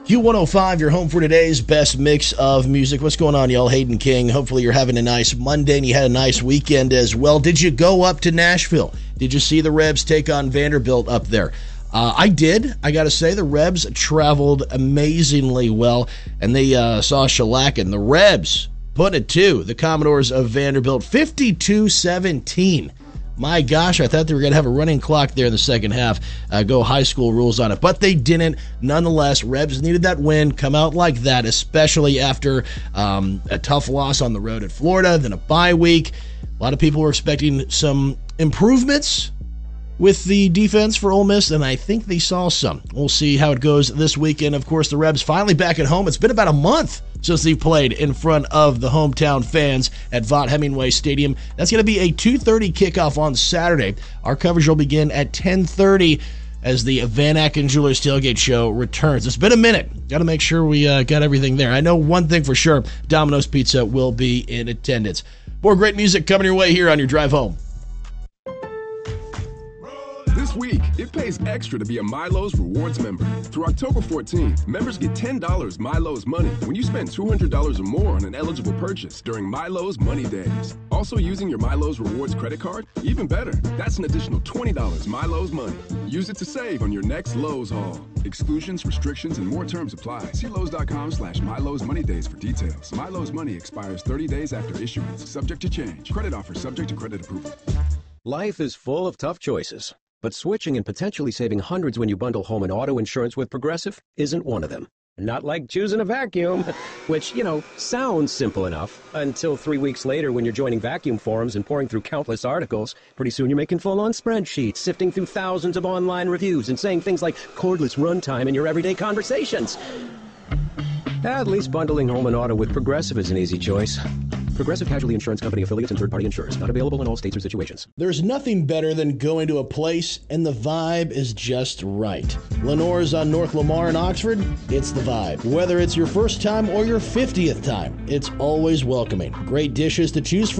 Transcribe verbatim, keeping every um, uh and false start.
Q one oh five, your home for today's best mix of music. What's going on, y'all? Hayden King. Hopefully you're having a nice Monday and you had a nice weekend as well. Did you go up to Nashville? Did you see the Rebs take on Vanderbilt up there? Uh, I did. I got to say, the Rebs traveled amazingly well, and they uh, saw shellacking. The Rebs put it to the Commodores of Vanderbilt, fifty-two seventeen. My gosh, I thought they were going to have a running clock there in the second half, uh, go high school rules on it, but they didn't. Nonetheless, Rebs needed that win, come out like that, especially after um, a tough loss on the road at Florida, then a bye week. A lot of people were expecting some improvements with the defense for Ole Miss, and I think they saw some. We'll see how it goes this weekend. Of course, the Rebs finally back at home. It's been about a month since they've played in front of the hometown fans at Vaught Hemingway Stadium. That's going to be a two thirty kickoff on Saturday. Our coverage will begin at ten thirty as the Van Aken Jewelers Tailgate Show returns. It's been a minute. Got to make sure we uh, got everything there. I know one thing for sure, Domino's Pizza will be in attendance. More great music coming your way here on your drive home. This week, it pays extra to be a Milo's Rewards member. Through October fourteenth, members get ten dollars Milo's Money when you spend two hundred dollars or more on an eligible purchase during Milo's Money Days. Also using your Milo's Rewards credit card? Even better, that's an additional twenty dollars Milo's Money. Use it to save on your next Lowe's haul. Exclusions, restrictions, and more terms apply. See Lowe's.com slash Milo's Money Days for details. Milo's Money expires thirty days after issuance, subject to change. Credit offer subject to credit approval. Life is full of tough choices. But switching and potentially saving hundreds when you bundle home and auto insurance with Progressive isn't one of them. Not like choosing a vacuum, which, you know, sounds simple enough until three weeks later when you're joining vacuum forums and pouring through countless articles. Pretty soon you're making full-on spreadsheets, sifting through thousands of online reviews and saying things like cordless runtime in your everyday conversations. At least bundling home and auto with Progressive is an easy choice. Progressive Casualty Insurance Company affiliates and third-party insurers. Not available in all states or situations. There's nothing better than going to a place and the vibe is just right. Lenore's on North Lamar in Oxford, it's the vibe. Whether it's your first time or your fiftieth time, it's always welcoming. Great dishes to choose from.